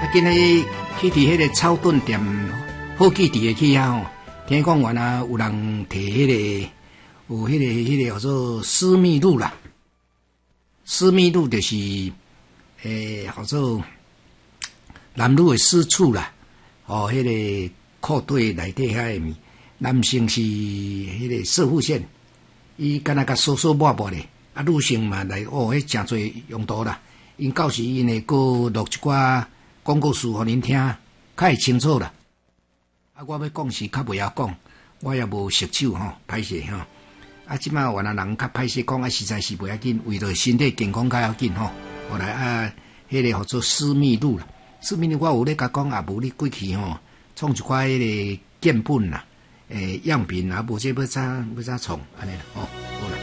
今日去伫迄个草顿店好记伫去啊吼，听讲原来有人摕迄个有迄个叫做私密露啦，私密露就是叫做男女的私处啦，哦，迄个裤腿内底遐个男性是迄个射护线，伊敢若甲缩缩抹抹咧，啊，女性嘛来哦，迄诚侪用途啦。因到时因会搁录一寡广告词互恁听，较会清楚啦。啊，我要讲是较袂晓讲，我也无熟手吼，歹势吼。啊，即摆原来人较歹势讲，啊，实在是袂要紧，为了身体健康较要紧吼。后来啊，迄个叫做私密露啦，私密露我有咧甲讲，啊无你过去吼，创一寡迄个鉴本啦，样品啊，无这要怎创安尼啦，吼，好啦。